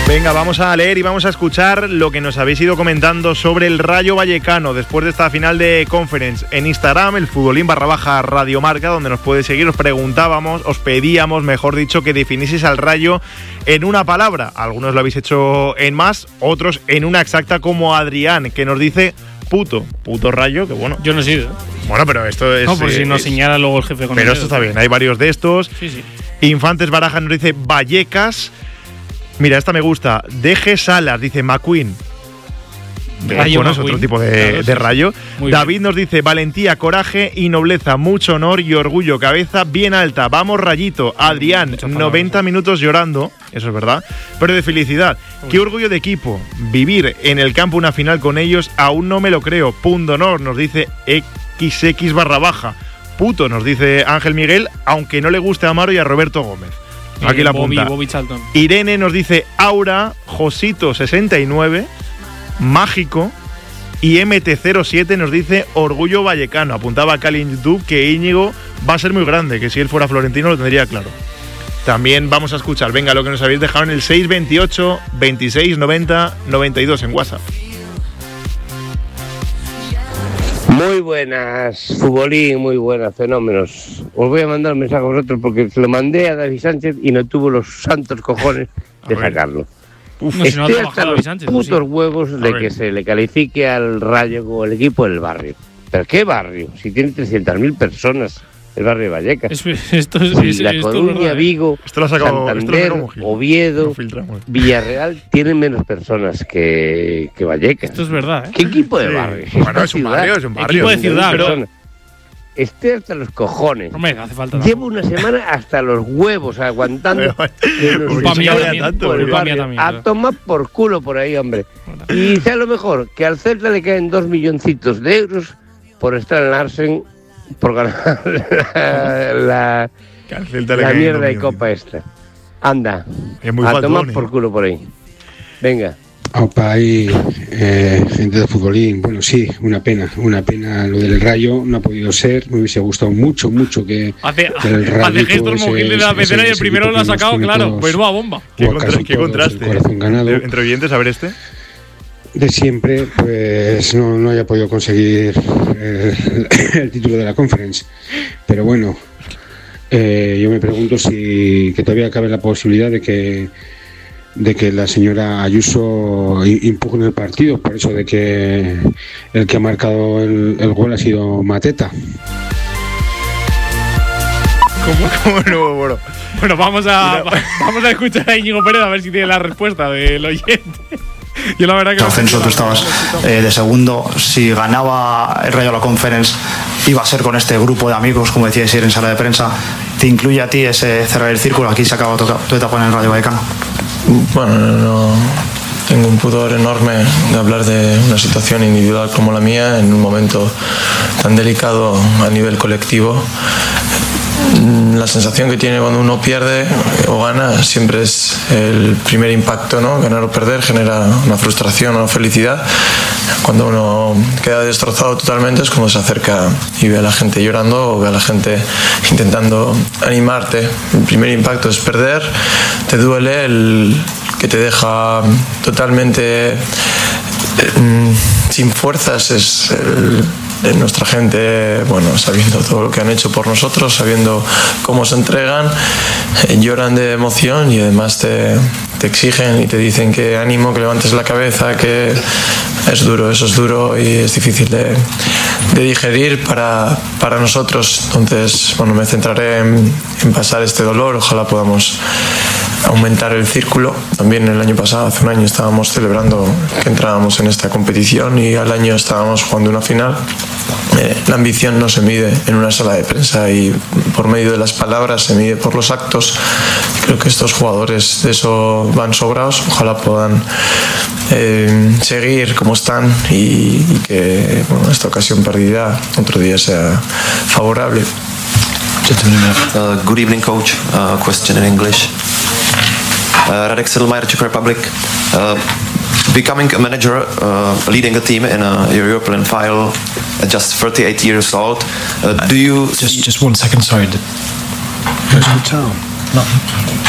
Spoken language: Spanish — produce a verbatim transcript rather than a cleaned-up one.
Venga, vamos a leer y vamos a escuchar lo que nos habéis ido comentando sobre el Rayo Vallecano después de esta final de Conference. En Instagram, el futbolín barra baja Radiomarca, donde nos podéis seguir, os preguntábamos, os pedíamos, mejor dicho, que definieseis al Rayo en una palabra. Algunos lo habéis hecho en más, otros en una exacta, como Adrián, que nos dice puto. Puto Rayo, que bueno. Yo no he sido. ¿eh? Bueno, pero esto es... No, por si eh, nos es, señala luego el jefe con Pero el esto dedo. está bien, hay varios de estos. Sí, sí. Infantes Baraja nos dice Vallecas. Mira, esta me gusta. Deje Salas, dice McQueen. Rayo Bueno, es McQueen. otro tipo de, Claro, de sí, rayo. Muy David bien. nos dice Valentía, coraje y nobleza, mucho honor y orgullo, cabeza bien alta. Vamos, Rayito. Adrián, Muchas palabras. noventa minutos llorando, eso es verdad, pero de felicidad. Uy. Qué orgullo de equipo. Vivir en el campo una final con ellos, aún no me lo creo. Punto honor, nos dice equis equis barra baja. Puto, nos dice Ángel Miguel, aunque no le guste a Amaro y a Roberto Gómez. Aquí Eh, la Bobby, punta. Bobby Charlton. Irene nos dice Aura, Josito sesenta y nueve, Mágico, y eme te cero siete nos dice Orgullo Vallecano. Apuntaba a Cali en YouTube que Íñigo va a ser muy grande, que si él fuera florentino lo tendría claro. También vamos a escuchar, venga, lo que nos habéis dejado en el seis veintiocho, veintiséis noventa, noventa y dos en WhatsApp. Muy buenas, futbolín, muy buenas, fenómenos. Os voy a mandar un mensaje a vosotros porque se lo mandé a David Sánchez y no tuvo los santos cojones de A ver. sacarlo. Uf, no, si no ha Estoy trabajado hasta David los Sánchez, putos sí. huevos A de ver. que se le califique al Rayo como el equipo del barrio. ¿Pero qué barrio? Si tiene trescientas mil personas el barrio de Vallecas. Es- esto es, Si es- La esto es Coruña, verdad, ¿eh? Vigo, Esto lo ha sacado, esto lo ha Santander, sacado Gil. Oviedo, Lo filtramos. Villarreal tienen menos personas que, que Vallecas. Esto es verdad, ¿eh? ¿Qué equipo de Sí. barrio? Si Bueno, esta es un ciudad, barrio, es un barrio. Equipo de ciudad, personas. pero- Estoy hasta los cojones. Hombre, hace falta. Llevo una semana hasta los huevos aguantando. Pero, que nos culpa mía insulten también, por el culpa mía barrio. también, A claro. tomar por culo por ahí, hombre. Y sea lo mejor, que al Celta le caen dos milloncitos de euros por estar en Larsen, por ganar la, la, que al Celta le la caen mierda dos de millones. Copa esta. Anda, Es muy a faltón, tomar ¿eh? por culo por ahí. Venga. Opa, ahí, eh, gente de futbolín, bueno, sí, una pena, una pena lo del Rayo, no ha podido ser, me hubiese gustado mucho, mucho que, Hace, que el Rayo hace gestos ese- Mogil de la ese- pecera y el ese primero equipo lo ha que nos sacado, tiene claro. todos, Menuda bomba. Qué, o contra- casi qué todos, contraste. el corazón ganado. De- Entre oyentes, a ver este. De siempre, pues no, no haya podido conseguir eh, el título de la Conference, pero bueno, eh, yo me pregunto si que todavía cabe la posibilidad de que de que la señora Ayuso i- impugne el partido, por eso de que el que ha marcado el, el gol ha sido Mateta. ¿Cómo, cómo no, bueno? Bueno, vamos a, Mira. vamos a escuchar a Íñigo Pérez a ver si tiene la respuesta del oyente. Yo la verdad que... El ascenso, tú estabas eh, de segundo. Si ganaba el Rayo la Conference, iba a ser con este grupo de amigos, como decíais ayer en sala de prensa. ¿Te incluye a ti ese cerrar el círculo? Aquí se acaba tu, tu etapa en el Rayo Vallecano. Bueno, no, tengo un pudor enorme de hablar de una situación individual como la mía en un momento tan delicado a nivel colectivo. La sensación que tiene cuando uno pierde o gana siempre es el primer impacto, ¿no? Ganar o perder genera una frustración o felicidad. Cuando uno queda destrozado totalmente es cuando se acerca y ve a la gente llorando o ve a la gente intentando animarte. El primer impacto es perder, te duele, el que te deja totalmente eh, sin fuerzas es el, de nuestra gente, bueno, sabiendo todo lo que han hecho por nosotros, sabiendo cómo se entregan, eh, lloran de emoción y además te, te exigen y te dicen que ánimo, que levantes la cabeza, que es duro, eso es duro y es difícil de, de digerir para, para nosotros. Entonces, bueno, me centraré en, en pasar este dolor, ojalá podamos aumentar el círculo. También el año pasado, hace un año, estábamos celebrando que entrábamos en esta competición y al año estábamos jugando una final. Eh, la ambición no se mide en una sala de prensa y por medio de las palabras, se mide por los actos. Creo que estos jugadores de eso van sobrados. Ojalá puedan eh, seguir como están y, y que bueno, esta ocasión perdida otro día sea favorable. Uh, good evening, coach. Uh, question in English. Uh, Radek Sedlmeier, Czech Republic. Uh, becoming a manager, uh, leading a team in a European final at just thirty-eight years old. Uh, do you Just, just one second, sorry. Goes to town. No.